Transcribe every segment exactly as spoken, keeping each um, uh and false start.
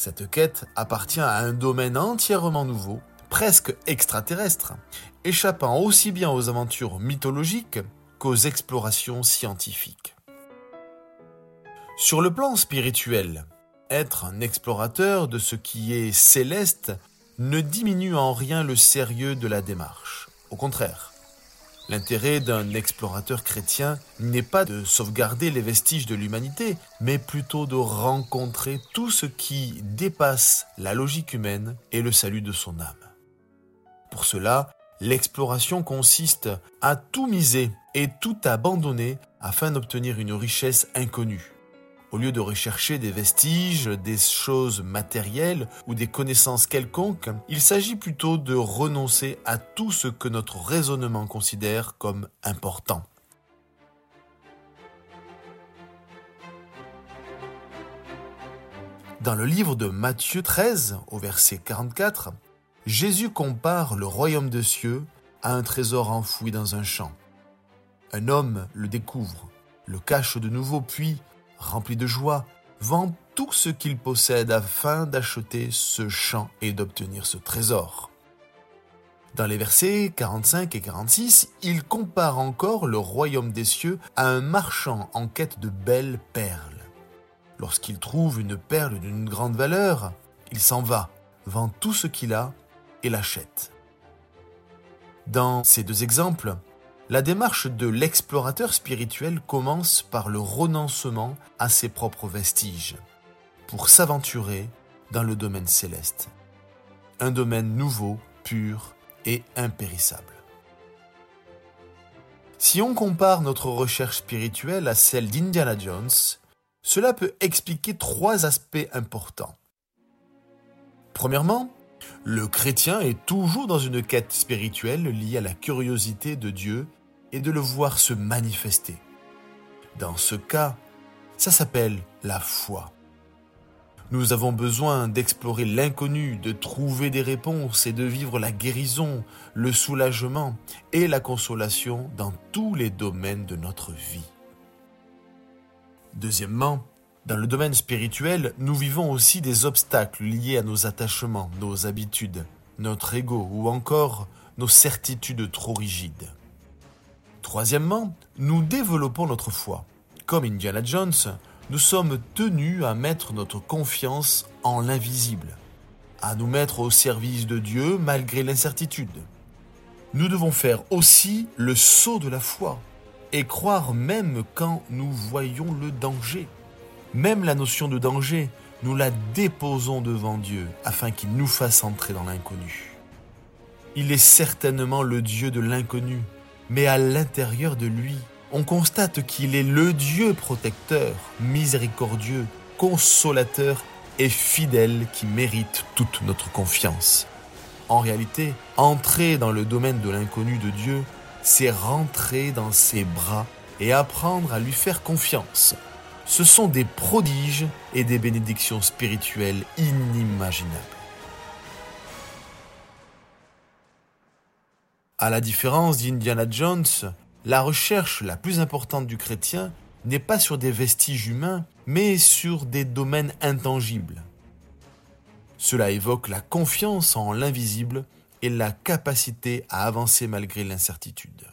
Cette quête appartient à un domaine entièrement nouveau, presque extraterrestre, échappant aussi bien aux aventures mythologiques qu'aux explorations scientifiques. Sur le plan spirituel, être un explorateur de ce qui est céleste ne diminue en rien le sérieux de la démarche. Au contraire, l'intérêt d'un explorateur chrétien n'est pas de sauvegarder les vestiges de l'humanité, mais plutôt de rencontrer tout ce qui dépasse la logique humaine et le salut de son âme. Pour cela, l'exploration consiste à tout miser et tout abandonner afin d'obtenir une richesse inconnue. Au lieu de rechercher des vestiges, des choses matérielles ou des connaissances quelconques, il s'agit plutôt de renoncer à tout ce que notre raisonnement considère comme important. Dans le livre de Matthieu treize, au verset quarante-quatre, Jésus compare le royaume des cieux à un trésor enfoui dans un champ. Un homme le découvre, le cache de nouveau, puis, rempli de joie, vend tout ce qu'il possède afin d'acheter ce champ et d'obtenir ce trésor. Dans les versets quarante-cinq et quarante-six, il compare encore le royaume des cieux à un marchand en quête de belles perles. Lorsqu'il trouve une perle d'une grande valeur, il s'en va, vend tout ce qu'il a et l'achète. Dans ces deux exemples, la démarche de l'explorateur spirituel commence par le renoncement à ses propres vestiges, pour s'aventurer dans le domaine céleste. Un domaine nouveau, pur et impérissable. Si on compare notre recherche spirituelle à celle d'Indiana Jones, cela peut expliquer trois aspects importants. Premièrement, le chrétien est toujours dans une quête spirituelle liée à la curiosité de Dieu et de le voir se manifester. Dans ce cas, ça s'appelle la foi. Nous avons besoin d'explorer l'inconnu, de trouver des réponses et de vivre la guérison, le soulagement et la consolation dans tous les domaines de notre vie. Deuxièmement, dans le domaine spirituel, nous vivons aussi des obstacles liés à nos attachements, nos habitudes, notre ego ou encore nos certitudes trop rigides. Troisièmement, nous développons notre foi. Comme Indiana Jones, nous sommes tenus à mettre notre confiance en l'invisible, à nous mettre au service de Dieu malgré l'incertitude. Nous devons faire aussi le saut de la foi et croire même quand nous voyons le danger. Même la notion de danger, nous la déposons devant Dieu afin qu'il nous fasse entrer dans l'inconnu. Il est certainement le Dieu de l'inconnu, mais à l'intérieur de lui, on constate qu'il est le Dieu protecteur, miséricordieux, consolateur et fidèle qui mérite toute notre confiance. En réalité, entrer dans le domaine de l'inconnu de Dieu, c'est rentrer dans ses bras et apprendre à lui faire confiance. Ce sont des prodiges et des bénédictions spirituelles inimaginables. À la différence d'Indiana Jones, la recherche la plus importante du chrétien n'est pas sur des vestiges humains, mais sur des domaines intangibles. Cela évoque la confiance en l'invisible et la capacité à avancer malgré l'incertitude.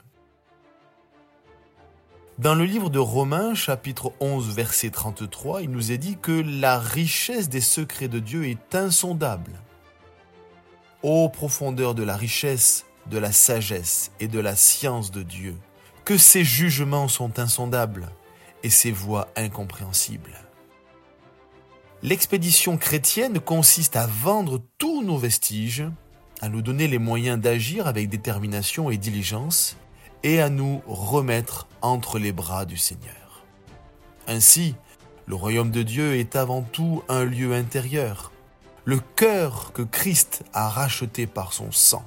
Dans le livre de Romains, chapitre onze, verset trente-trois, il nous est dit que la richesse des secrets de Dieu est insondable. Ô profondeur de la richesse, de la sagesse et de la science de Dieu, que ses jugements sont insondables et ses voies incompréhensibles. L'expédition chrétienne consiste à vendre tous nos vestiges, à nous donner les moyens d'agir avec détermination et diligence, et à nous remettre entre les bras du Seigneur. Ainsi, le royaume de Dieu est avant tout un lieu intérieur, le cœur que Christ a racheté par son sang.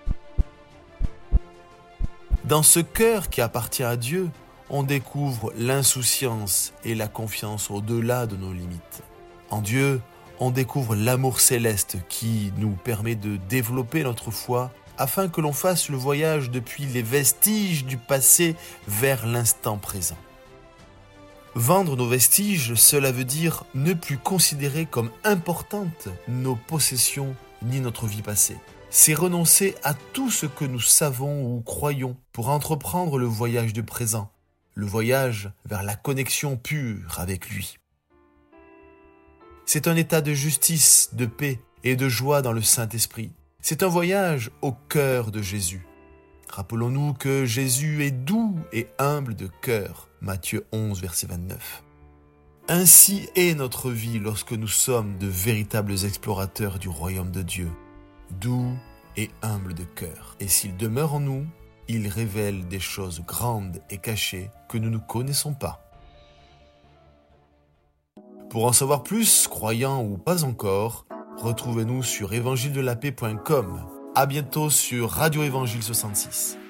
Dans ce cœur qui appartient à Dieu, on découvre l'insouciance et la confiance au-delà de nos limites. En Dieu, on découvre l'amour céleste qui nous permet de développer notre foi afin que l'on fasse le voyage depuis les vestiges du passé vers l'instant présent. Vendre nos vestiges, cela veut dire ne plus considérer comme importantes nos possessions ni notre vie passée. C'est renoncer à tout ce que nous savons ou croyons pour entreprendre le voyage du présent, le voyage vers la connexion pure avec lui. C'est un état de justice, de paix et de joie dans le Saint-Esprit. C'est un voyage au cœur de Jésus. Rappelons-nous que Jésus est doux et humble de cœur. Matthieu onze, verset vingt-neuf. Ainsi est notre vie lorsque nous sommes de véritables explorateurs du royaume de Dieu, doux et humble de cœur. Et s'il demeure en nous, il révèle des choses grandes et cachées que nous ne connaissons pas. Pour en savoir plus, croyants ou pas encore, retrouvez-nous sur évangile de la paix point com. À bientôt sur Radio Évangile soixante-six.